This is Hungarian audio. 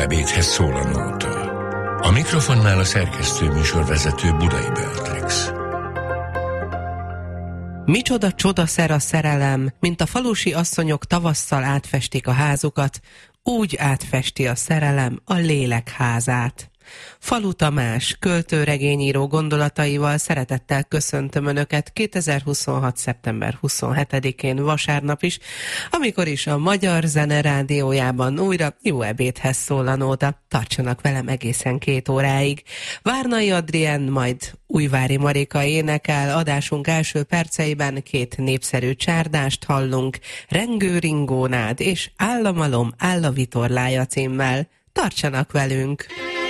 ebédhez szól a nóta. A mikrofonnál a szerkesztő műsorvezető Budai Beatrix. Micsoda csodaszer a szerelem, mint a falusi asszonyok tavasszal átfestik a házukat, úgy átfesti a szerelem a lélek házát. Falu Tamás, költőregényíró gondolataival szeretettel köszöntöm Önöket 2026. szeptember 27-én vasárnap is, amikor is a Magyar Zene Rádiójában újra jó ebédhez szól a nóta. Tartsanak velem egészen 2 óráig. Várnai Adrien, majd Újvári Marika énekel, adásunk első perceiben 2 népszerű csárdást hallunk, Rengő Ringónád és Államalom Állavitorlája címmel. Tartsanak velünk!